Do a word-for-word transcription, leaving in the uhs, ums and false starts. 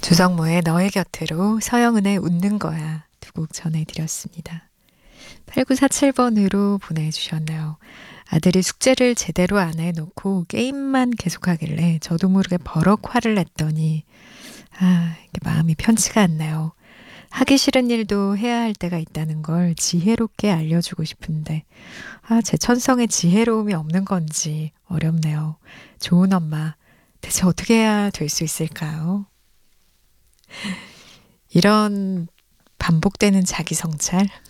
주성모의 너의 곁으로 서영은의 웃는 거야 두 곡 전해드렸습니다. 팔구사칠 번으로 보내주셨나요? 아들이 숙제를 제대로 안 해놓고 게임만 계속하길래 저도 모르게 버럭 화를 냈더니 아, 이게 마음이 편치가 않네요. 하기 싫은 일도 해야 할 때가 있다는 걸 지혜롭게 알려주고 싶은데 아, 제 천성에 지혜로움이 없는 건지 어렵네요. 좋은 엄마, 대체 어떻게 해야 될 수 있을까요? 이런 반복되는 자기 성찰?